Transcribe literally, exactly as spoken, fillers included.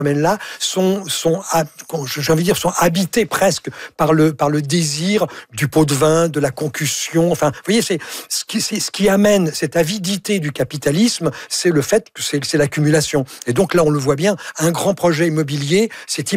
domaines-là sont, sont, j'ai envie de dire, sont habités presque par le, par le désir du pot de vin, de la concussion. Enfin, vous voyez, c'est ce qui, c'est ce qui amène cette avidité du capitalisme, c'est le fait que c'est, c'est l'accumulation. Et donc là, on le voit bien, un grand projet immobilier, c'est